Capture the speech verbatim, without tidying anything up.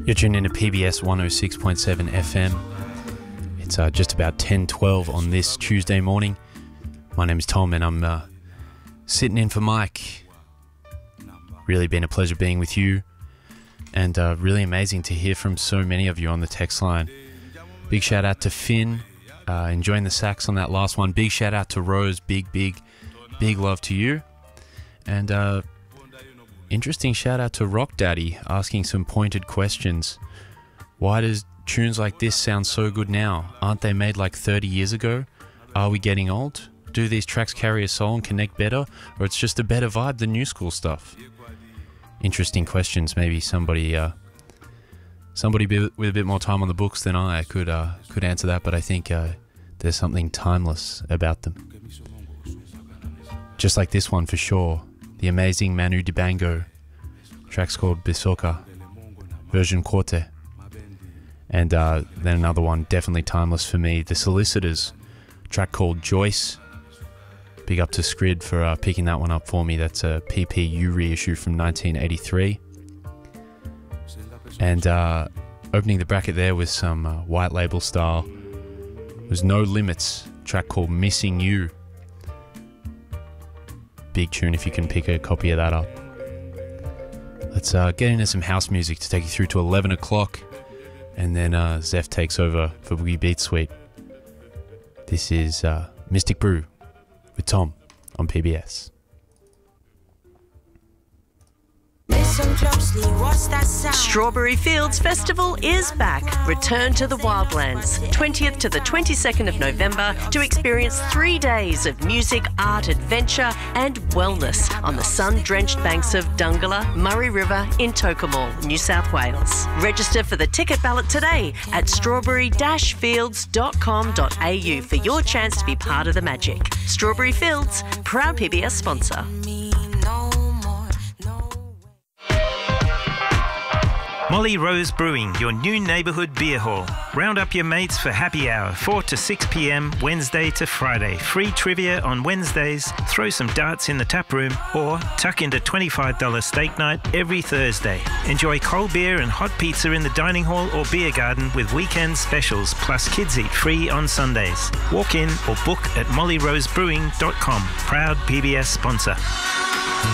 You're tuned in to P B S one oh six point seven F M. It's uh, just about ten twelve on this Tuesday morning. My name is Tom and I'm uh, sitting in for Mike. Really been a pleasure being with you, and uh, really amazing to hear from so many of you on the text line. Big shout out to Finn, uh, enjoying the sax on that last one. Big shout out to Rose, big, big, big love to you. And uh, interesting shout out to Rock Daddy, asking some pointed questions. Why does tunes like this sound so good now? Aren't they made like thirty years ago? Are we getting old? Do these tracks carry a soul and connect better? Or it's just a better vibe than new school stuff? Interesting questions. Maybe somebody uh, somebody be, with a bit more time on the books than I could uh, could answer that, but I think uh, there's something timeless about them. Just like this one for sure. The amazing Manu Dibango. Track's called Bisoka, version Corte. And uh, then another one, definitely timeless for me, The Solicitors, track called Joyce. Big up to Skrid for uh, picking that one up for me. That's a P P U reissue from nineteen eighty-three. And uh, opening the bracket there with some uh, white label style was No Limits, track called Missing You. Big tune if you can pick a copy of that up. Let's uh, get into some house music to take you through to eleven o'clock, and then uh, Zeph takes over for Boogie Beat Suite. This is uh, Mystic Brew with Tom on P B S. Strawberry Fields Festival is back. Return to the Wildlands, twentieth to the twenty-second of November, to experience three days of music, art, adventure and wellness on the sun-drenched banks of Dungala, Murray River in Tocumwal, New South Wales. Register for the ticket ballot today at strawberry dash fields dot com dot a u for your chance to be part of the magic. Strawberry Fields, proud P B S sponsor. Molly Rose Brewing, your new neighbourhood beer hall. Round up your mates for happy hour, four to six p m, Wednesday to Friday. Free trivia on Wednesdays, throw some darts in the tap room, or tuck into twenty-five dollars steak night every Thursday. Enjoy cold beer and hot pizza in the dining hall or beer garden with weekend specials, plus kids eat free on Sundays. Walk in or book at molly rose brewing dot com. Proud P B S sponsor.